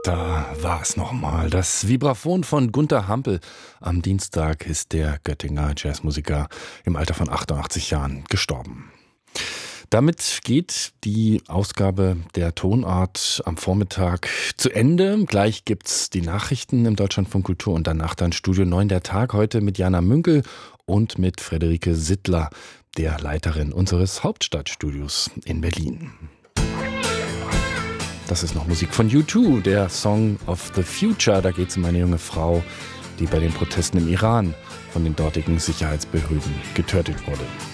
Da war es nochmal. Das Vibraphon von Gunther Hampel. Am Dienstag ist der Göttinger Jazzmusiker im Alter von 88 Jahren gestorben. Damit geht die Ausgabe der Tonart am Vormittag zu Ende. Gleich gibt's die Nachrichten im Deutschlandfunk Kultur und danach dann Studio 9 der Tag. Heute mit Jana Münkel und mit Friederike Sittler, der Leiterin unseres Hauptstadtstudios in Berlin. Das ist noch Musik von U2, der Song of the Future. Da geht es um eine junge Frau, die bei den Protesten im Iran von den dortigen Sicherheitsbehörden getötet wurde.